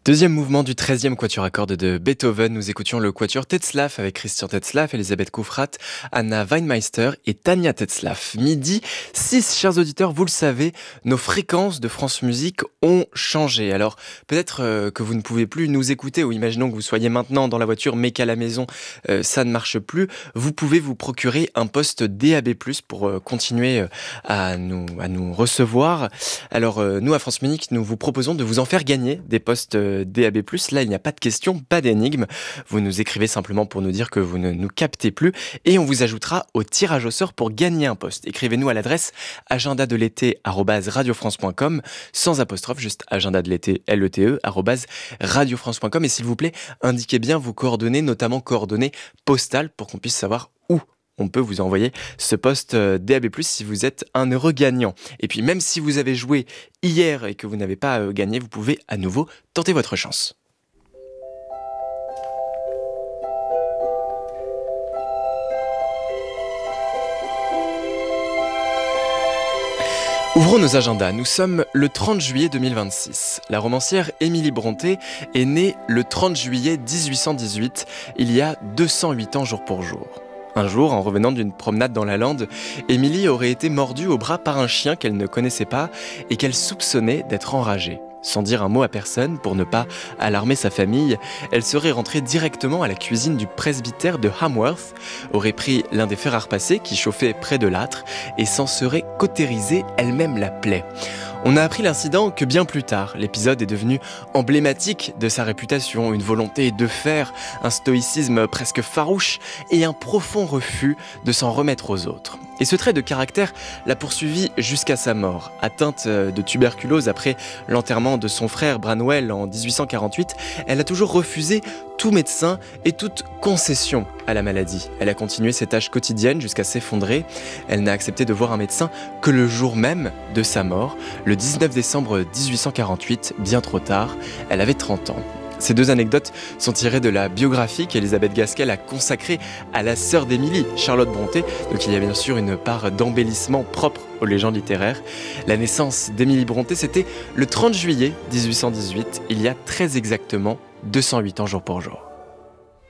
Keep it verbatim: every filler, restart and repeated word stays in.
Deuxième mouvement du treizième quatuor à cordes de Beethoven. Nous écoutions le quatuor Tetzlaff avec Christian Tetzlaff, Elisabeth Koufrat, Anna Weinmeister et Tania Tetzlaff. Midi six, chers auditeurs, vous le savez, nos fréquences de France Musique ont changé. Alors, peut-être euh, que vous ne pouvez plus nous écouter, ou imaginons que vous soyez maintenant dans la voiture, mais qu'à la maison, euh, ça ne marche plus. Vous pouvez vous procurer un poste D A B plus, pour euh, continuer euh, à, nous, à nous recevoir. Alors, euh, nous, à France Musique, nous vous proposons de vous en faire gagner des postes euh, D A B plus. Là, il n'y a pas de question, pas d'énigme. Vous nous écrivez simplement pour nous dire que vous ne nous captez plus et on vous ajoutera au tirage au sort pour gagner un poste. Écrivez-nous à l'adresse agenda de l'été arobase radio france point com sans apostrophe, juste agenda de l'été L E T E arobase radio france point com et s'il vous plaît, indiquez bien vos coordonnées, notamment coordonnées postales pour qu'on puisse savoir où on peut vous envoyer ce poste D A B plus, si vous êtes un heureux gagnant. Et puis même si vous avez joué hier et que vous n'avez pas gagné, vous pouvez à nouveau tenter votre chance. Ouvrons nos agendas, nous sommes le trente juillet deux mille vingt-six. La romancière Émilie Brontë est née le trente juillet dix-huit cent dix-huit, il y a deux cent huit ans jour pour jour. Un jour, en revenant d'une promenade dans la lande, Émilie aurait été mordue au bras par un chien qu'elle ne connaissait pas et qu'elle soupçonnait d'être enragé. Sans dire un mot à personne, pour ne pas alarmer sa famille, elle serait rentrée directement à la cuisine du presbytère de Hamworth, aurait pris l'un des fers à repasser qui chauffait près de l'âtre et s'en serait cautérisé elle-même la plaie. On a appris l'incident que bien plus tard. L'épisode est devenu emblématique de sa réputation, une volonté de faire, un stoïcisme presque farouche et un profond refus de s'en remettre aux autres. Et ce trait de caractère l'a poursuivi jusqu'à sa mort. Atteinte de tuberculose après l'enterrement de son frère Branwell en dix-huit cent quarante-huit, elle a toujours refusé tout médecin et toute concession à la maladie. Elle a continué ses tâches quotidiennes jusqu'à s'effondrer. Elle n'a accepté de voir un médecin que le jour même de sa mort, le dix-neuf décembre dix-huit cent quarante-huit, bien trop tard. Elle avait trente ans. Ces deux anecdotes sont tirées de la biographie qu'Elisabeth Gaskell a consacrée à la sœur d'Émilie, Charlotte Brontë. Donc il y a bien sûr une part d'embellissement propre aux légendes littéraires. La naissance d'Émilie Brontë, c'était le trente juillet dix-huit cent dix-huit, il y a très exactement deux cent huit ans jour pour jour.